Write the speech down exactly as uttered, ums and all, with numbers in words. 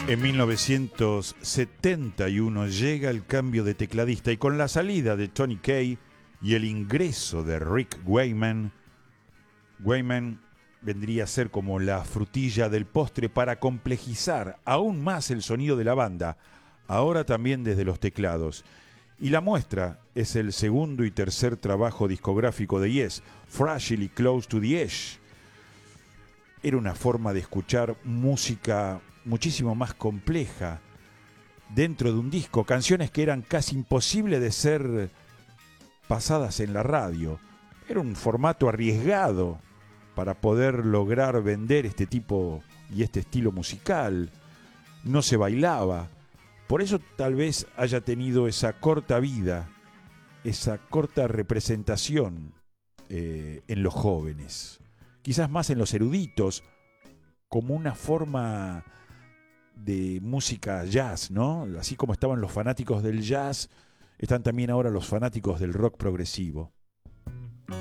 En mil novecientos setenta y uno llega el cambio de tecladista y con la salida de Tony Kaye y el ingreso de Rick Wakeman, Wakeman vendría a ser como la frutilla del postre para complejizar aún más el sonido de la banda, ahora también desde los teclados. Y la muestra es el segundo y tercer trabajo discográfico de Yes, Fragile Close to the Edge. Era una forma de escuchar música muchísimo más compleja dentro de un disco, canciones que eran casi imposibles de ser pasadas en la radio. Era un formato arriesgado para poder lograr vender este tipo y este estilo musical. No se bailaba, por eso tal vez haya tenido esa corta vida, esa corta representación eh, en los jóvenes, quizás más en los eruditos, como una forma de música jazz, ¿no? Así como estaban los fanáticos del jazz, están también ahora los fanáticos del rock progresivo.